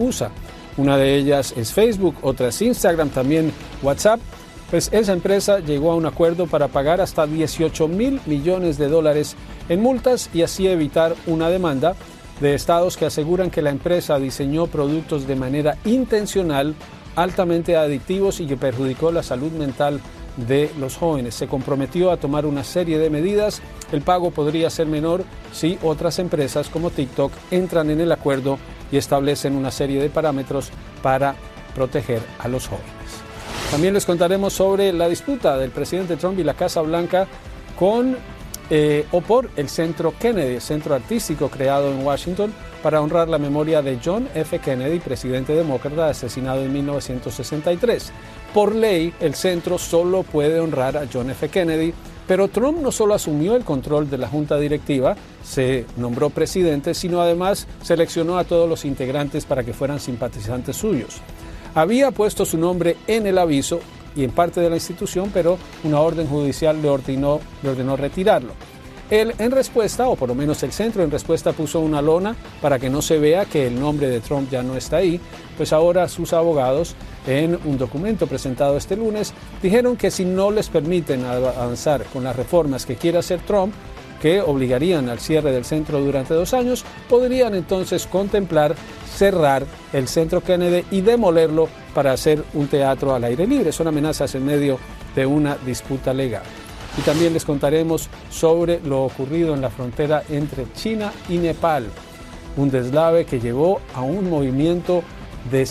USA. Una de ellas es Facebook, otra es Instagram, también WhatsApp. Pues esa empresa llegó a un acuerdo para pagar hasta $18.000 millones en multas y así evitar una demanda de estados que aseguran que la empresa diseñó productos de manera intencional, altamente adictivos y que perjudicó la salud mental de los jóvenes. Se comprometió a tomar una serie de medidas. El pago podría ser menor si otras empresas como TikTok entran en el acuerdo y establecen una serie de parámetros para proteger a los jóvenes. También les contaremos sobre la disputa del presidente Trump y la Casa Blanca con o por el Centro Kennedy, centro artístico creado en Washington para honrar la memoria de John F. Kennedy, presidente demócrata asesinado en 1963. Por ley, el centro solo puede honrar a John F. Kennedy, pero Trump no solo asumió el control de la junta directiva, se nombró presidente, sino además seleccionó a todos los integrantes para que fueran simpatizantes suyos. Había puesto su nombre en el aviso y en parte de la institución, pero una orden judicial le ordenó retirarlo. Él en respuesta, o por lo menos el centro en respuesta, puso una lona para que no se vea que el nombre de Trump ya no está ahí. Pues ahora sus abogados, en un documento presentado este lunes, dijeron que si no les permiten avanzar con las reformas que quiere hacer Trump, que obligarían al cierre del centro durante 2 años, podrían entonces contemplar cerrar el Centro Kennedy y demolerlo para hacer un teatro al aire libre. Son amenazas en medio de una disputa legal. Y también les contaremos sobre lo ocurrido en la frontera entre China y Nepal, un deslave que llevó a un movimiento de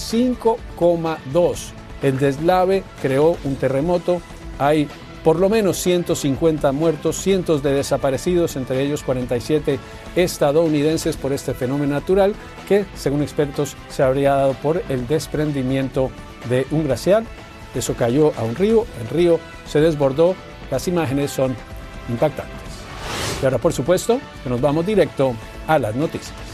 5,2. El deslave creó un terremoto, hay por lo menos 150 muertos, cientos de desaparecidos, entre ellos 47 estadounidenses por este fenómeno natural que, según expertos, se habría dado por el desprendimiento de un glaciar. Eso cayó a un río, el río se desbordó, las imágenes son impactantes. Y ahora, por supuesto, que nos vamos directo a las noticias.